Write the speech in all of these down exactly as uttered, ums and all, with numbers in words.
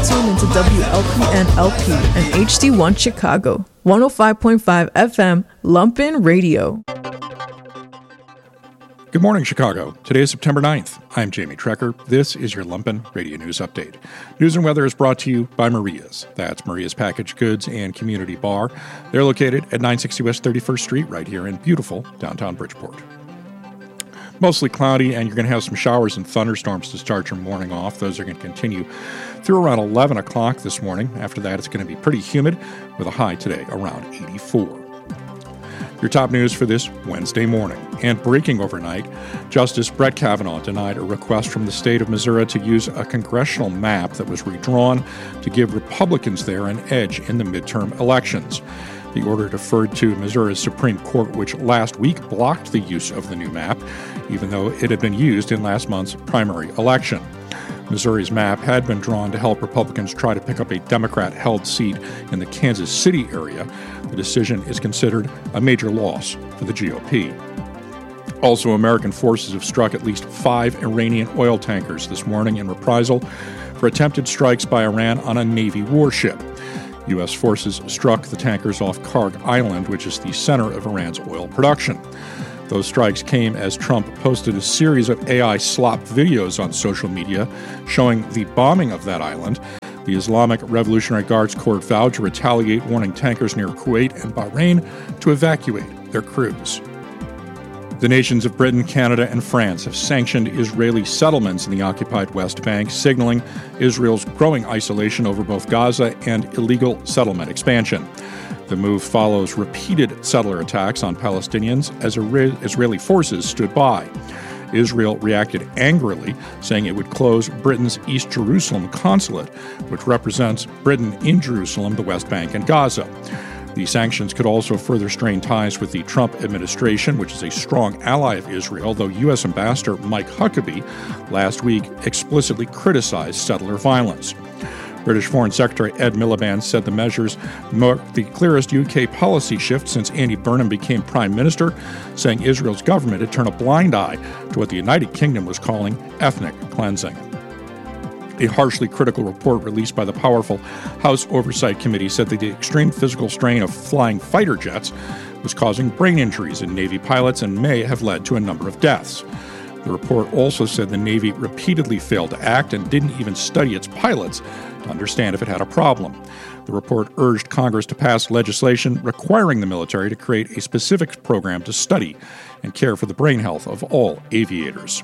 tuned into W L P N L P and H D one Chicago, one oh five point five F M, Lumpen Radio. Good morning, Chicago. Today is September ninth. I'm Jamie Trecker. This is your Lumpen Radio News Update. News and weather is brought to you by Maria's. That's Maria's Packaged Goods and Community Bar. They're located at nine sixty West thirty-first Street right here in beautiful downtown Bridgeport. Mostly cloudy, and you're going to have some showers and thunderstorms to start your morning off. Those are going to continue through around eleven o'clock this morning. After that, it's going to be pretty humid with a high today around eighty-four. Your top news for this Wednesday morning. And breaking overnight, Justice Brett Kavanaugh denied a request from the state of Missouri to use a congressional map that was redrawn to give Republicans there an edge in the midterm elections. The order deferred to Missouri's Supreme Court, which last week blocked the use of the new map, even though it had been used in last month's primary election. Missouri's map had been drawn to help Republicans try to pick up a Democrat-held seat in the Kansas City area. The decision is considered a major loss for the G O P. Also, American forces have struck at least five Iranian oil tankers this morning in reprisal for attempted strikes by Iran on a Navy warship. U S forces struck the tankers off Karg Island, which is the center of Iran's oil production. Those strikes came as Trump posted a series of A I slop videos on social media showing the bombing of that island. The Islamic Revolutionary Guards Corps vowed to retaliate, warning tankers near Kuwait and Bahrain to evacuate their crews. The nations of Britain, Canada, and France have sanctioned Israeli settlements in the occupied West Bank, signaling Israel's growing isolation over both Gaza and illegal settlement expansion. The move follows repeated settler attacks on Palestinians as Israeli forces stood by. Israel reacted angrily, saying it would close Britain's East Jerusalem consulate, which represents Britain in Jerusalem, the West Bank, and Gaza. The sanctions could also further strain ties with the Trump administration, which is a strong ally of Israel, though U S Ambassador Mike Huckabee last week explicitly criticized settler violence. British Foreign Secretary Ed Miliband said the measures mark the clearest U K policy shift since Andy Burnham became Prime Minister, saying Israel's government had turned a blind eye to what the United Kingdom was calling ethnic cleansing. A harshly critical report released by the powerful House Oversight Committee said that the extreme physical strain of flying fighter jets was causing brain injuries in Navy pilots and may have led to a number of deaths. The report also said the Navy repeatedly failed to act and didn't even study its pilots to understand if it had a problem. The report urged Congress to pass legislation requiring the military to create a specific program to study and care for the brain health of all aviators.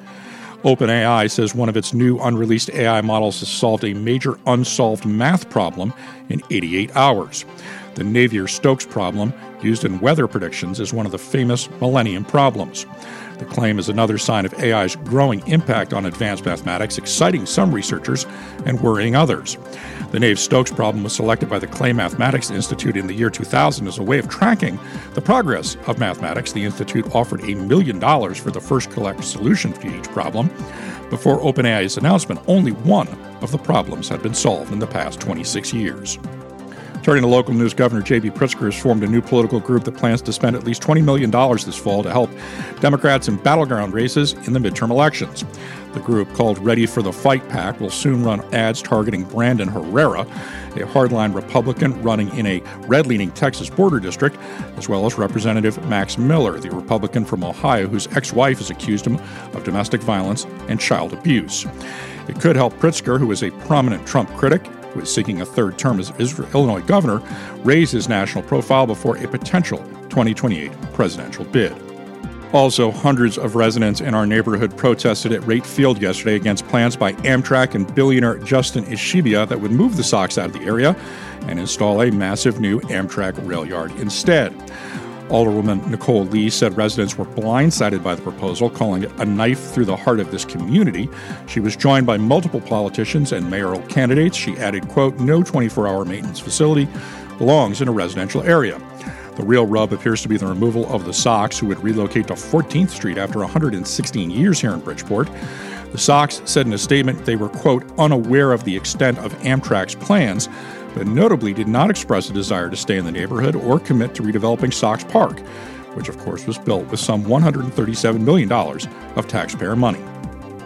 OpenAI says one of its new unreleased A I models has solved a major unsolved math problem in eighty-eight hours. The Navier-Stokes problem, used in weather predictions, is one of the famous Millennium problems. The claim is another sign of A I's growing impact on advanced mathematics, exciting some researchers and worrying others. The Navier-Stokes problem was selected by the Clay Mathematics Institute in the year two thousand as a way of tracking the progress of mathematics. The institute offered a million dollars for the first collective solution to each problem. Before OpenAI's announcement, only one of the problems had been solved in the past twenty-six years. Turning to local news, Governor J B Pritzker has formed a new political group that plans to spend at least twenty million dollars this fall to help Democrats in battleground races in the midterm elections. The group, called Ready for the Fight PAC, will soon run ads targeting Brandon Herrera, a hardline Republican running in a red-leaning Texas border district, as well as Representative Max Miller, the Republican from Ohio whose ex-wife has accused him of domestic violence and child abuse. It could help Pritzker, who is a prominent Trump critic, who is seeking a third term as Illinois governor, raise his national profile before a potential twenty twenty-eight presidential bid. Also, hundreds of residents in our neighborhood protested at Rate Field yesterday against plans by Amtrak and billionaire Justin Ishibia that would move the Sox out of the area and install a massive new Amtrak rail yard instead. Alderwoman Nicole Lee said residents were blindsided by the proposal, calling it a knife through the heart of this community. She was joined by multiple politicians and mayoral candidates. She added, quote, no twenty-four hour maintenance facility belongs in a residential area. The real rub appears to be the removal of the Sox, who would relocate to fourteenth Street after one hundred sixteen years here in Bridgeport. The Sox said in a statement they were, quote, unaware of the extent of Amtrak's plans, but notably did not express a desire to stay in the neighborhood or commit to redeveloping Sox Park, which of course was built with some one hundred thirty-seven million dollars of taxpayer money.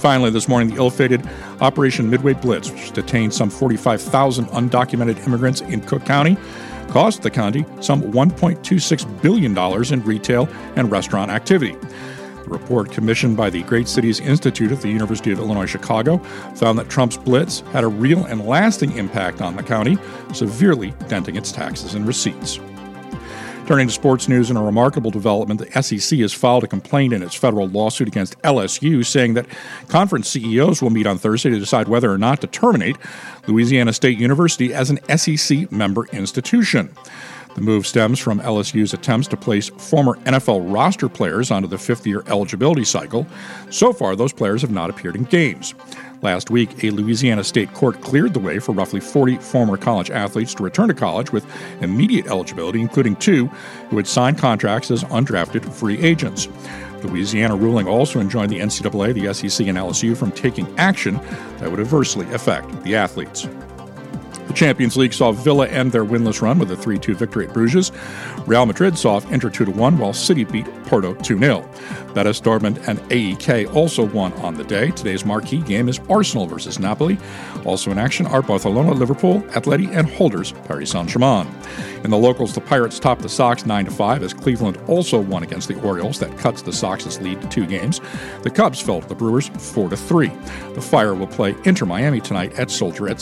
Finally, this morning, the ill-fated Operation Midway Blitz, which detained some forty-five thousand undocumented immigrants in Cook County, cost the county some one point two six billion dollars in retail and restaurant activity. The report, commissioned by the Great Cities Institute at the University of Illinois Chicago, found that Trump's blitz had a real and lasting impact on the county, severely denting its taxes and receipts. Turning to sports news, in a remarkable development, the S E C has filed a complaint in its federal lawsuit against L S U, saying that conference C E Os will meet on Thursday to decide whether or not to terminate Louisiana State University as an S E C member institution. The move stems from L S U's attempts to place former N F L roster players onto the fifth-year eligibility cycle. So far, those players have not appeared in games. Last week, a Louisiana state court cleared the way for roughly forty former college athletes to return to college with immediate eligibility, including two who had signed contracts as undrafted free agents. The Louisiana ruling also enjoined the N C double A, the S E C, and L S U from taking action that would adversely affect the athletes. The Champions League saw Villa end their winless run with a three two victory at Bruges. Real Madrid saw Inter two to one, while City beat Porto two nil. Betis, Dortmund, and A E K also won on the day. Today's marquee game is Arsenal versus Napoli. Also in action are Barcelona, Liverpool, Atleti, and holders Paris Saint-Germain. In the locals, the Pirates topped the Sox nine to five as Cleveland also won against the Orioles. That cuts the Sox's lead to two games. The Cubs fell to the Brewers four to three. The Fire will play Inter Miami tonight at Soldier at